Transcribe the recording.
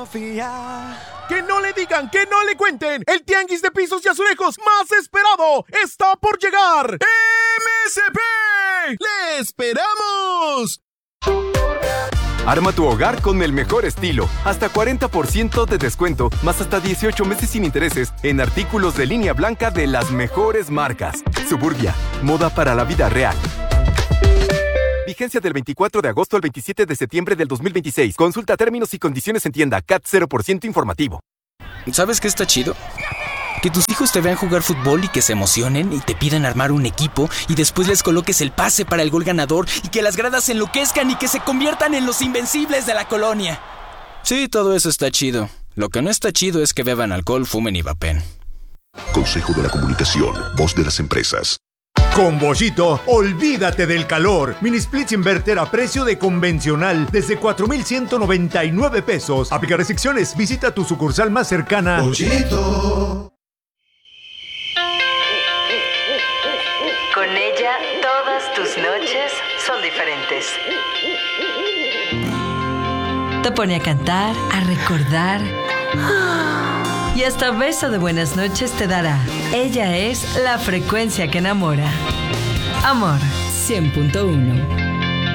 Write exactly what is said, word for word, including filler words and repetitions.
Sofía. Que no le digan, que no le cuenten. El tianguis de pisos y azulejos más esperado está por llegar. ¡M S P! ¡Le esperamos! Arma tu hogar con el mejor estilo. Hasta cuarenta por ciento de descuento, más hasta dieciocho meses sin intereses en artículos de línea blanca de las mejores marcas. Suburbia, moda para la vida real. Vigencia del veinticuatro de agosto al veintisiete de septiembre del dos mil veintiséis. Consulta términos y condiciones en tienda. C A T cero por ciento informativo. ¿Sabes qué está chido? Que tus hijos te vean jugar fútbol y que se emocionen y te pidan armar un equipo y después les coloques el pase para el gol ganador y que las gradas se enloquezcan y que se conviertan en los invencibles de la colonia. Sí, todo eso está chido. Lo que no está chido es que beban alcohol, fumen y vapen. Consejo de la Comunicación, voz de las empresas. Con Bollito, olvídate del calor. Mini splits inverter a precio de convencional desde cuatro mil ciento noventa y nueve pesos. Aplica restricciones. Visita tu sucursal más cercana. Bollito. Con ella, todas tus noches son diferentes. Te pone a cantar, a recordar. Y hasta beso de buenas noches te dará. Ella es la frecuencia que enamora. Amor cien punto uno.